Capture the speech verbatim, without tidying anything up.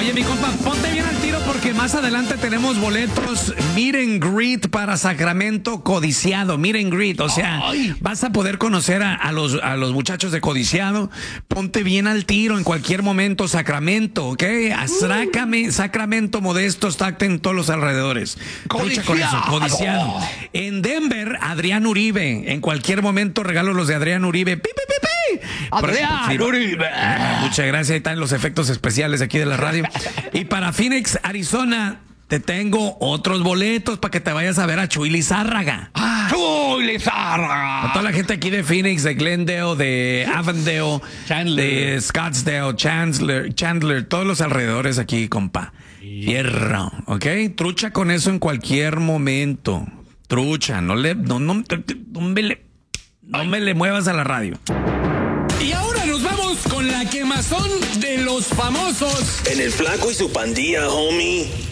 Oye, mi compa, ponte bien al tiro porque más adelante tenemos boletos meet and greet para Sacramento Codiciado, meet and greet, o sea, Ay. vas a poder conocer a, a, los, a los muchachos de Codiciado. Ponte bien al tiro en cualquier momento, Sacramento, ¿ok? A Sacramento, Sacramento, Modesto, Stockton, en todos los alrededores. Lucha con eso, Codiciado. En Denver, Adrián Uribe, en cualquier momento regalo los de Adrián Uribe. ¡Pi, pi, pi, pi! Adrián sí, Uribe. Muchas gracias, ahí están los efectos especiales aquí de la radio. Y para Phoenix, Arizona, te tengo otros boletos para que te vayas a ver a Chuy Lizárraga. Ah, Chuy Lizárraga. A toda la gente aquí de Phoenix, de Glendale, de Avondale, Chandler, de Scottsdale, Chandler, Chandler, todos los alrededores aquí, compa. Fierro, ¿ok? Trucha con eso en cualquier momento. Trucha, no le, no, no, no me le, no me le muevas a la radio. Y ahora nos vamos con la quemazón de los famosos. En el Flaco y su pandilla, homie.